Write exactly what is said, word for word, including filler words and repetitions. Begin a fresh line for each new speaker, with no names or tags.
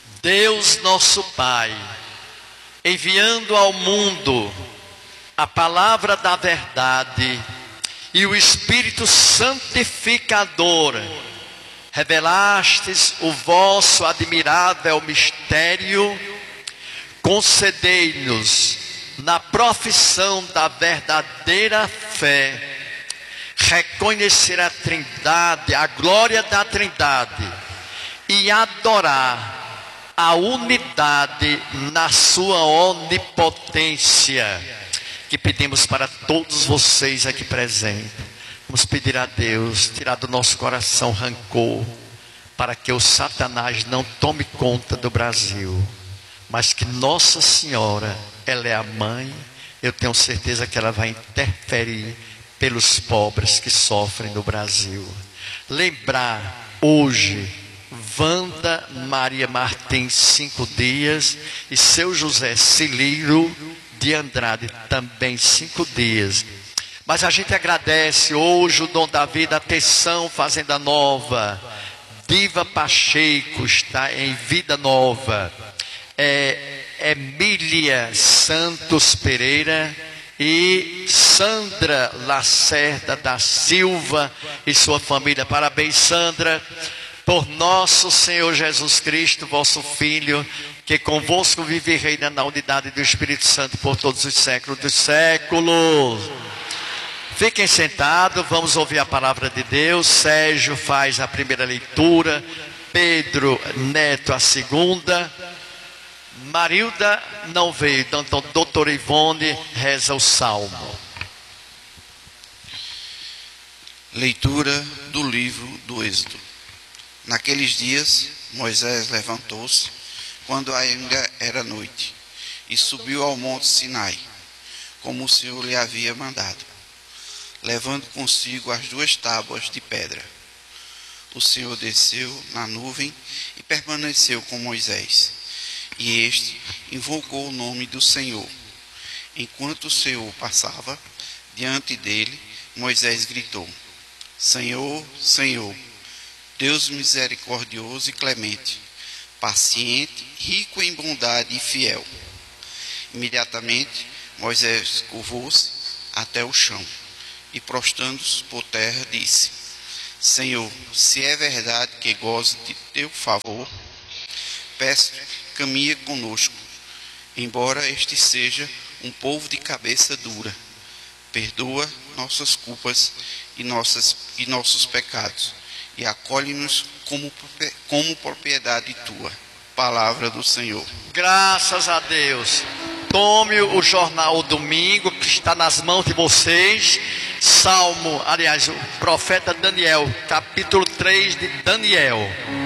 Deus nosso Pai, enviando ao mundo a palavra da verdade e o Espírito santificador, revelastes o vosso admirável mistério, concedei-nos, na profissão da verdadeira fé, reconhecer a Trindade, a glória da Trindade, e adorar a unidade na sua onipotência, que pedimos para todos vocês aqui presentes. Vamos pedir a Deus, tirar do nosso coração rancor, para que o Satanás não tome conta do Brasil, mas que Nossa Senhora, ela é a mãe, eu tenho certeza que ela vai interferir pelos pobres que sofrem no Brasil. Lembrar hoje Wanda Maria Martins, cinco dias, e seu José Ciliro de Andrade, também cinco dias. Mas a gente agradece hoje o Dom Davi da Atenção Fazenda Nova, Diva Pacheco está em Vida Nova, é, Emília Santos Pereira e Sandra Lacerda da Silva e sua família. Parabéns, Sandra, por nosso Senhor Jesus Cristo, vosso Filho, que convosco vive e reina na unidade do Espírito Santo por todos os séculos dos séculos. Fiquem sentados, vamos ouvir a palavra de Deus. Sérgio faz a primeira leitura, Pedro Neto a segunda, Marilda não veio, então doutora Ivone reza o salmo.
Leitura do livro do Êxodo. Naqueles dias, Moisés levantou-se, quando ainda era noite, e subiu ao monte Sinai, como o Senhor lhe havia mandado, levando consigo as duas tábuas de pedra. O Senhor desceu na nuvem e permaneceu com Moisés, e este invocou o nome do Senhor. Enquanto o Senhor passava diante dele, Moisés gritou: Senhor, Senhor, Deus misericordioso e clemente, paciente, rico em bondade e fiel. Imediatamente Moisés curvou-se até o chão e, prostrando-se por terra, disse: Senhor, se é verdade que gozo de teu favor, peço-te, caminha conosco, embora este seja um povo de cabeça dura. Perdoa nossas culpas e, nossas, e nossos pecados, e acolhe-nos como, como propriedade tua. Palavra do Senhor.
Graças a Deus. Tome o jornal Domingo, que está nas mãos de vocês. Salmo, aliás, o profeta Daniel, capítulo três de Daniel.